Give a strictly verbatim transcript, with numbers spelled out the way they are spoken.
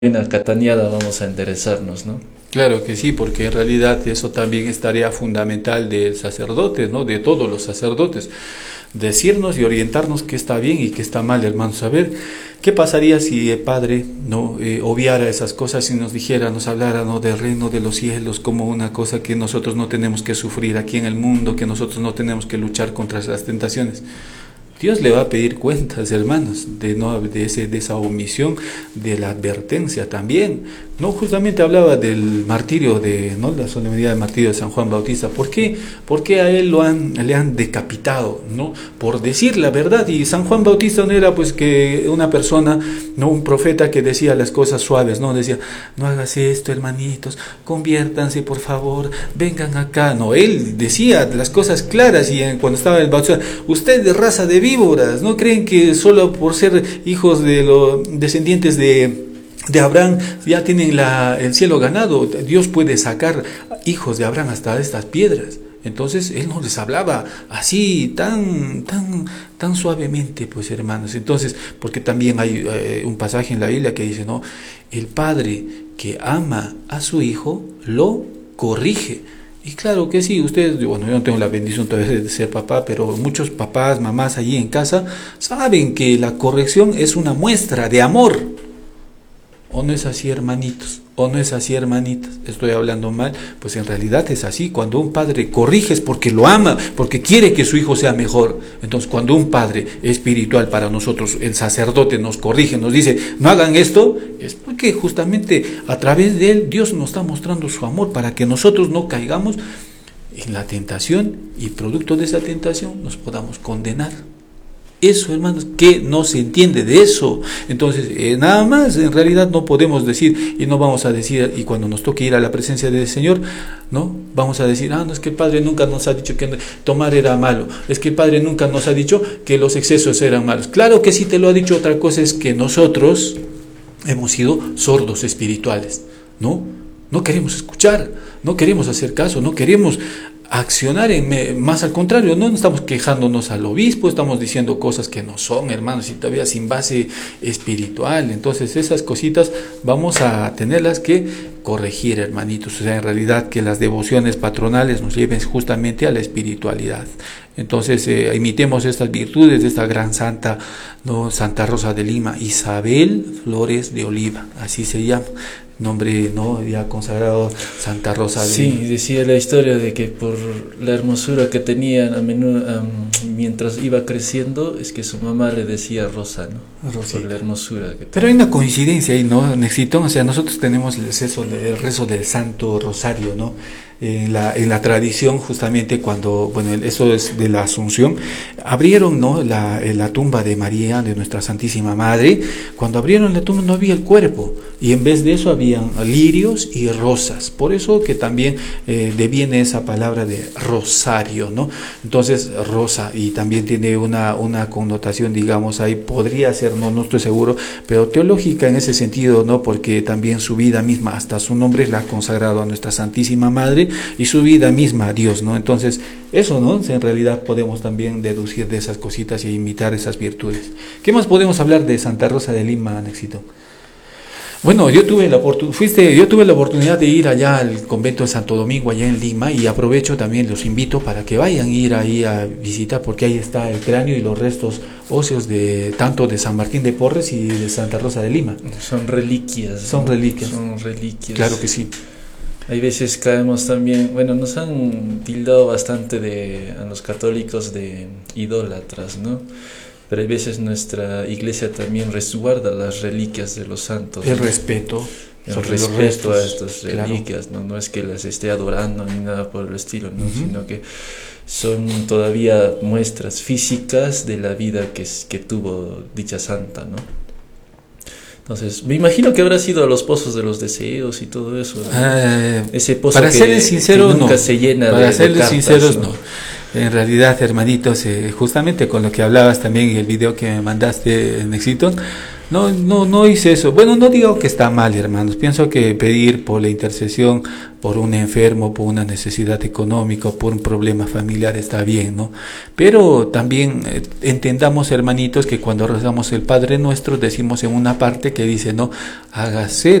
Una catañada vamos a enderezarnos, ¿no? Claro que sí, porque en realidad eso también es tarea fundamental del sacerdote, ¿no? De todos los sacerdotes, decirnos y orientarnos qué está bien y qué está mal, hermanos. Saber qué pasaría si el Padre no eh, obviara esas cosas y nos dijera, nos hablara, ¿no? Del reino de los cielos como una cosa que nosotros no tenemos que sufrir aquí en el mundo, que nosotros no tenemos que luchar contra las tentaciones. Dios le va a pedir cuentas, hermanos, de, no, de, ese, de esa omisión, de la advertencia también. No, justamente hablaba del martirio, de no la solemnidad del martirio de San Juan Bautista. ¿Por qué? Porque a él lo han, le han decapitado, ¿no? Por decir la verdad. Y San Juan Bautista no era pues que una persona, no un profeta que decía las cosas suaves, no decía, no hagas esto, hermanitos, conviértanse por favor, vengan acá. No, él decía las cosas claras y cuando estaba el bautizado, usted de raza de víboras, ¿no creen que solo por ser hijos de los descendientes de, de Abraham ya tienen la, el cielo ganado? Dios puede sacar hijos de Abraham hasta estas piedras. Entonces él no les hablaba así tan tan tan suavemente, pues hermanos. Entonces, porque también hay eh, un pasaje en la Biblia que dice, no, el padre que ama a su hijo lo corrige. Y claro que sí, ustedes, bueno, yo no tengo la bendición todavía de ser papá, pero muchos papás, mamás allí en casa saben que la corrección es una muestra de amor. ¿O no es así, hermanitos? ¿O no es así, hermanitas? Estoy hablando mal, pues en realidad es así. Cuando un padre corrige es porque lo ama, porque quiere que su hijo sea mejor. Entonces, cuando un padre espiritual para nosotros, el sacerdote, nos corrige, nos dice, no hagan esto, es porque justamente a través de él Dios nos está mostrando su amor para que nosotros no caigamos en la tentación y producto de esa tentación nos podamos condenar. Eso, hermanos, que no se entiende de eso. Entonces, eh, nada más, en realidad no podemos decir, y no vamos a decir, y cuando nos toque ir a la presencia del Señor, no vamos a decir, ah, no, es que el Padre nunca nos ha dicho que tomar era malo, es que el Padre nunca nos ha dicho que los excesos eran malos. Claro que sí te lo ha dicho. Otra cosa es que nosotros hemos sido sordos espirituales, ¿no? No queremos escuchar, no queremos hacer caso, no queremos accionar, en, más al contrario, no estamos quejándonos al obispo, estamos diciendo cosas que no son, hermanos, y todavía sin base espiritual. Entonces esas cositas vamos a tenerlas que corregir, hermanitos. O sea, en realidad que las devociones patronales nos lleven justamente a la espiritualidad. Entonces eh, imitemos estas virtudes de esta gran santa, no, Santa Rosa de Lima, Isabel Flores de Oliva, así se llama. Nombre no ya consagrado, Santa Rosa de Sí, Lima. decía la historia de que por la hermosura que tenía a menudo, um, mientras iba creciendo, es que su mamá le decía Rosa, ¿no? Rosita. Por la hermosura que tenía. Pero hay una coincidencia ahí, ¿no, Nexito? O sea, nosotros tenemos el rezo, el rezo del Santo Rosario, ¿no? En la, en la tradición, justamente cuando, bueno, eso es de la Asunción, abrieron, ¿no? la, la tumba de María, de nuestra Santísima Madre. Cuando abrieron la tumba no había el cuerpo, y en vez de eso habían lirios y rosas. Por eso que también eh, deviene esa palabra de rosario, ¿no? Entonces, rosa, y también tiene una, una connotación, digamos, ahí podría ser, no, no estoy seguro, pero teológica en ese sentido, ¿no? Porque también su vida misma, hasta su nombre, la ha consagrado a nuestra Santísima Madre, y su vida misma a Dios, ¿no? Entonces, eso, ¿no? En realidad podemos también deducir de esas cositas y imitar esas virtudes. ¿Qué más podemos hablar de Santa Rosa de Lima, Anexito? Bueno, yo tuve la oportunidad, fuiste, yo tuve la oportunidad de ir allá al convento de Santo Domingo, allá en Lima, y aprovecho también, los invito para que vayan a ir ahí a visitar, porque ahí está el cráneo y los restos óseos de tanto de San Martín de Porres y de Santa Rosa de Lima. Son reliquias. Son reliquias. Son reliquias. Claro que sí. Hay veces caemos también, bueno, nos han tildado bastante de, a los católicos de idólatras, ¿no? Pero hay veces nuestra iglesia también resguarda las reliquias de los santos. El ¿no? respeto. El sobre respeto los restos, a estas reliquias, claro. ¿no? No es que las esté adorando ni nada por el estilo, ¿no? Uh-huh. Sino que son todavía muestras físicas de la vida que, que tuvo dicha santa, ¿no? Entonces, me imagino que habrá sido a los pozos de los deseos y todo eso, ¿no? Eh, Ese pozo para que, serles sinceros, que nunca no. se llena para de, serles de cartas, sinceros, ¿no? no. En realidad, hermanitos, eh, justamente con lo que hablabas también en el video que me mandaste, Nexito, No, no, no hice eso. Bueno, no digo que está mal, hermanos. Pienso que pedir por la intercesión por un enfermo, por una necesidad económica, por un problema familiar está bien, ¿no? Pero también eh, entendamos, hermanitos, que cuando rezamos el Padre Nuestro decimos en una parte que dice, no, hágase